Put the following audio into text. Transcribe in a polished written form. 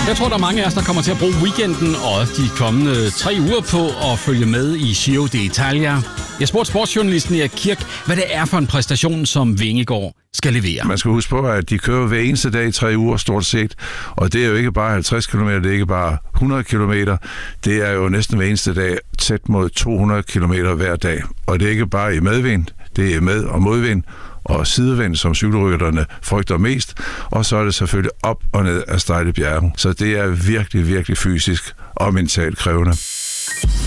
Jeg tror, der er mange af os, der kommer til at bruge weekenden og de kommende 3 uger på at følge med i Giro d'Italia. Jeg spurgte sportsjournalisten Erik Kirk, hvad det er for en præstation, som Vingegaard skal levere. Man skal huske på, at de kører hver eneste dag i 3 uger stort set, og det er jo ikke bare 50 km, det er ikke bare 100 km, det er jo næsten hver eneste dag tæt mod 200 km hver dag. Og det er ikke bare i medvind, det er med- og modvind, og sidevind, som cykelrytterne frygter mest, og så er det selvfølgelig op og ned af stejle bjerge. Så det er virkelig, virkelig fysisk og mentalt krævende.